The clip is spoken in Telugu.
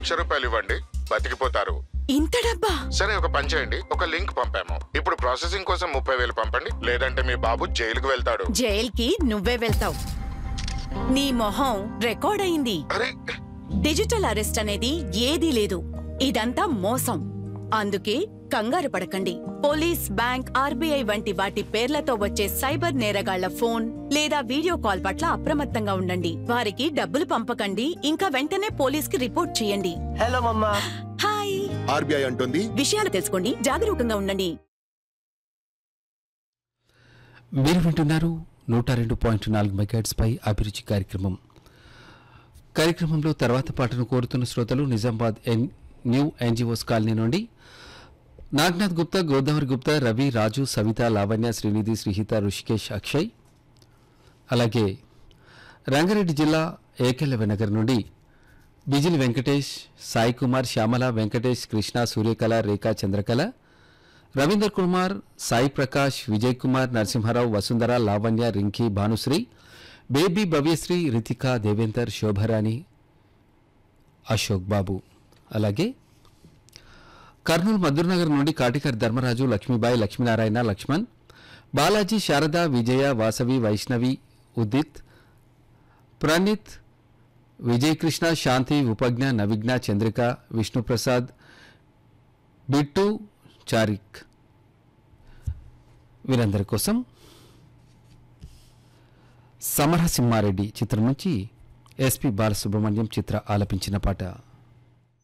రూపాయలు ఇవ్వండి, బతికిపోతారు. ఇంత డబ్బా? సరే ఒక పని చేయండి, ఒక లింక్ పంపాము, ఇప్పుడు ప్రాసెసింగ్ కోసం 30,000 పంపండి, లేదంటే మీ బాబు జైలుకు వెళ్తాడు. జైల్కి నువ్వే వెళ్తావు. నీ మొహం రికార్డ్ అయింది. అరే డిజిటల్ అరెస్ట్ అనేది ఏదీ లేదు. ఇదంతా మోసం. అందుకే కంగారు పడకండి. పోలీస్, బ్యాంక్, ఆర్బీఐ వంటి వాటి పేర్లతో వచ్చే సైబర్ నేరగాళ్ల ఫోన్ లేదా వీడియో కాల్ పట్ల అప్రమత్తంగా ఉండండి. వారికి డబ్బులు పంపకండి, ఇంకా వెంటనే పోలీస్కి రిపోర్ట్ చేయండి. హలో మమ్మా. హాయ్. ఆర్బీఐ అంటుంది, విషయాలు తెలుసుకోండి, జాగరూకంగా ఉండండి. మీరు వింటున్నారు 102.4 మెగాహెర్ట్జ్ పై అభిరుచి కార్యక్రమంలో తర్వాత పాటను కోరుతున్న శ్రోతలు నిజామాబాద్ న్యూ ఎన్జిఓస్ కాలనీ నుండి నాగనాథ్ గుప్తా, గోదావరి గుప్తా, రవి, రాజు, సవిత, లావణ్య, శ్రీనిధి, శ్రీహిత, ఋషికేష్, అక్షయ్. అలాగే రంగారెడ్డి జిల్లా ఏకెల్లవ నగర్ నుండి బిజిలి వెంకటేష్, సాయి కుమార్, శ్యామల, వెంకటేష్, కృష్ణ, సూర్యకళ, రేఖా, చంద్రకళ, రవీందర్ కుమార్, సాయి ప్రకాష్, విజయ్ కుమార్, నరసింహారావు, వసుంధర, లావణ్య, రింకీ, భానుశ్రీ, బేబీ, భవ్యశ్రీ, రితిక, దేవేందర్, శోభరాణి, అశోక్ బాబు. అలాగే కర్నూలు మధుర్నగర్ నుండి కాటికర్ ధర్మరాజు, లక్ష్మీబాయి, లక్ష్మీనారాయణ, లక్ష్మణ్, బాలాజీ, శారద, విజయ, వాసవి, వైష్ణవి, ఉదిత్, ప్రణీత్, విజయకృష్ణ, శాంతి, ఉపజ్ఞ, నవిజ్ఞ, చంద్రిక, విష్ణుప్రసాద్, బిట్టు, చారిక్. వీరందరి కోసం సమరసింహారెడ్డి చిత్రం నుంచి ఎస్పి బాలసుబ్రహ్మణ్యం చిత్ర ఆలపించిన పాట.